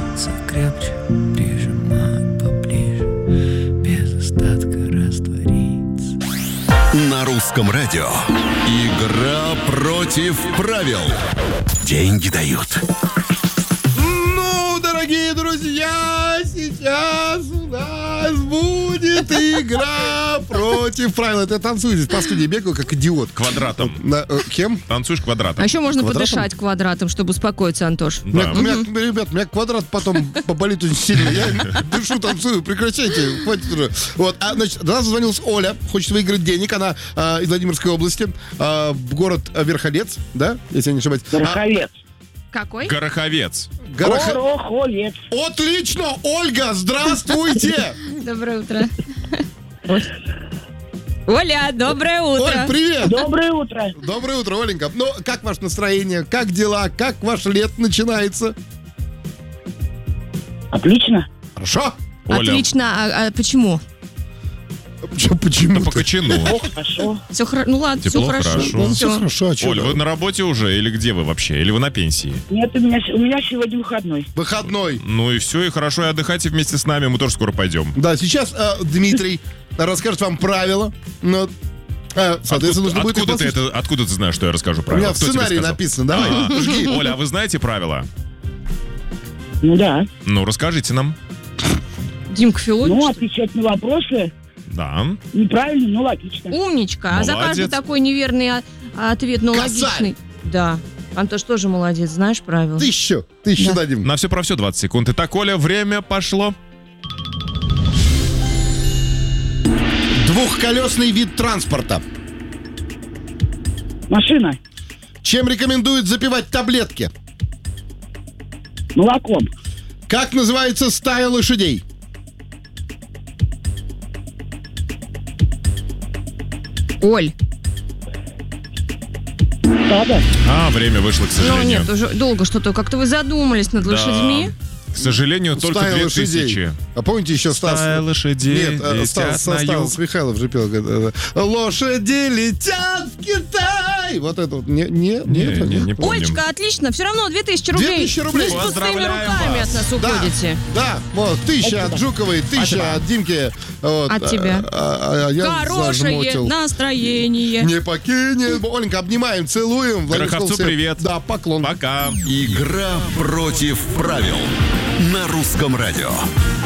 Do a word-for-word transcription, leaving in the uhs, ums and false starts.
прижиматься крепче, прижимать поближе, без остатка раствориться. На русском радио игра против правил. Деньги дают. Ну, дорогие друзья, сейчас у нас будет игра против правил. Это я танцую здесь по студии, бегаю как идиот. Квадратом. На, э, кем? Танцуешь квадратом. А еще можно Квадратом? подышать квадратом, чтобы успокоиться, Антош. У меня, Да. у меня, ребят, у меня квадрат потом поболит очень сильно. Я дышу, танцую, прекращайте, хватит уже. Вот, а, значит, до нас звонилась Оля, хочет выиграть денег. Она а, из Владимирской области, а, в город Верховец, да, если я не ошибаюсь. Гороховец. Какой? Гороховец. Горох- Гороховец. Отлично, Ольга, здравствуйте. Доброе утро. Оля, доброе Оль, утро. привет. Доброе утро. Доброе утро, Оленька. Ну, как ваше настроение? Как дела? Как ваш лет начинается? Отлично. Хорошо? Оля. Отлично. А, а почему? Чё, почему? Да по кочану. Ох, хорошо. Все хорошо. Ну ладно, Тепло, все хорошо. хорошо. Ну, все Всё. хорошо, а чё? Оль, вы на работе уже или где вы вообще? Или вы на пенсии? Нет, у меня, у меня сегодня выходной. Выходной. Ну и все, и хорошо, и отдыхайте вместе с нами, мы тоже скоро пойдем. Да, сейчас э, Дмитрий расскажет вам правила. Ну, э, соответственно, нужно будет их откуда, ты послушать. это, откуда ты знаешь, что я расскажу У правила? меня в Кто тебе сценарии сказал? написано. Давай, А, жги. Оля, а вы знаете правила? Ну да. Ну, расскажите нам. Димка Филонов, Ну, что ли? отвечать на вопросы Да. неправильно, но логично. Умничка. А за Молодец. каждый такой неверный а- ответ, но Косарь. логичный. Да. Антош тоже молодец, знаешь правила. Тысячу. Тысячу Да. дадим. На все про все двадцать секунд. Итак, Оля, время пошло. Двухколесный вид транспорта. Машина. Чем рекомендуют запивать таблетки? Молоком. Как называется стая лошадей? Оль, Стадо. А, время вышло, к ну сожалению. нет, уже долго что-то. Как-то вы задумались над Да. лошадьми. К сожалению, только Стая две лошадей. тысячи. А помните еще Стас? Стая лошадей Нет, э, Стас, летят на Стас, юг. Стас Михайлов же пел. говорит, э, лошади летят в Китай. Вот это вот. Не, не, Не, нет, не, не помним. Олечка, отлично. Все равно две тысячи рублей. две тысячи рублей. Вы с пустыми Поздравляем руками вас. от нас Да, уходите. да, вот, тысяча от Жуковой, тысяча от Димки. Вот, От тебя. А, а- а я Хорошее зажмотил. настроение. Не покинет. Оленька, обнимаем, целуем. Владимир Гороховцу Солнцев. привет. Да, поклон. Пока. Игра против правил. На русском радио.